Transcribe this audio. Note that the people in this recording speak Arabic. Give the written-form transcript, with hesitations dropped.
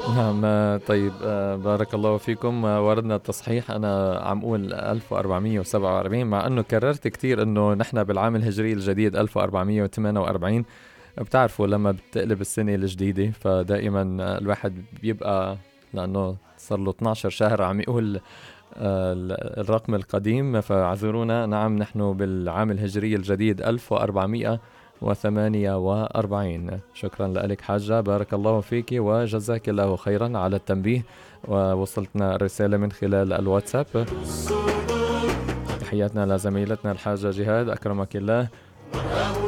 نعم. طيب، بارك الله فيكم. وردنا التصحيح، أنا عم أقول 1447 مع أنه كررت كتير أنه نحن بالعام الهجري الجديد 1448. بتعرفوا لما بتقلب السنة الجديدة فدائما الواحد بيبقى، لأنه صار له 12 شهر عم يقول الرقم القديم، فاعذرونا. نعم، نحن بالعام الهجري الجديد 1448. شكرا لك حاجة، بارك الله فيك وجزاك الله خيرا على التنبيه. ووصلتنا الرسالة من خلال الواتساب. تحياتنا لزميلتنا الحاجة جهاد، أكرمك الله.